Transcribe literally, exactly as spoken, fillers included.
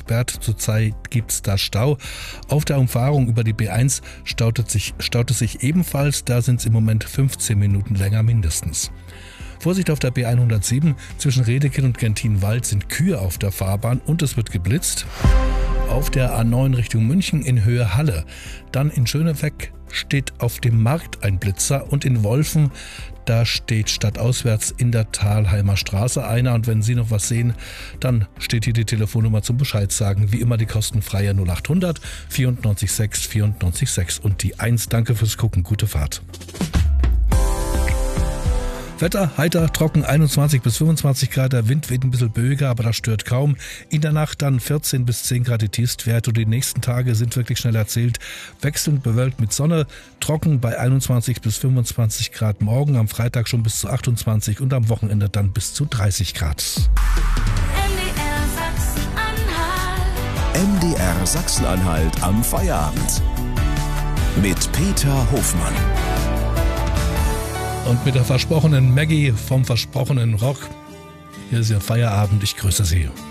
gesperrt. Zurzeit gibt's da Stau. Auf der Umfahrung über die B eins staut es sich, staut es sich ebenfalls. Da sind es im Moment fünfzehn Minuten länger mindestens. Vorsicht auf der B hundertsieben. Zwischen Redekin und Gentinwald sind Kühe auf der Fahrbahn und es wird geblitzt. Auf der A neun Richtung München in Höhe Halle. Dann in Schönebeck steht auf dem Markt ein Blitzer und in Wolfen, da steht stadtauswärts in der Thalheimer Straße einer. Und wenn Sie noch was sehen, dann steht hier die Telefonnummer zum Bescheid sagen. Wie immer die kostenfreie null acht hundert vierundneunzig sechs vierundneunzig sechs und die eins. Danke fürs Gucken, gute Fahrt. Wetter heiter, trocken, einundzwanzig bis fünfundzwanzig Grad, der Wind weht ein bisschen böiger, aber das stört kaum. In der Nacht dann vierzehn bis zehn Grad die Tiefstwerte und die nächsten Tage sind wirklich schnell erzählt. Wechselnd bewölkt mit Sonne, trocken bei einundzwanzig bis fünfundzwanzig Grad morgen, am Freitag schon bis zu achtundzwanzig und am Wochenende dann bis zu dreißig Grad. M D R Sachsen-Anhalt am Feierabend mit Peter Hofmann. Und mit der versprochenen Maggie vom versprochenen Rock. Hier ist Ihr Feierabend. Ich grüße Sie.